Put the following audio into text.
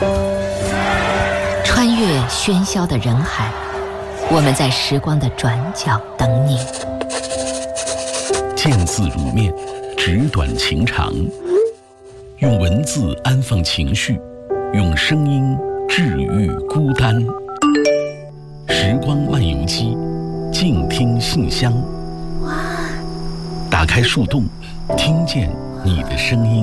穿越喧嚣的人海，我们在时光的转角等你。 见字如面，纸短情长，用文字安放情绪，用声音治愈孤单。时光漫游记，静听信箱。打开树洞，听见你的声音。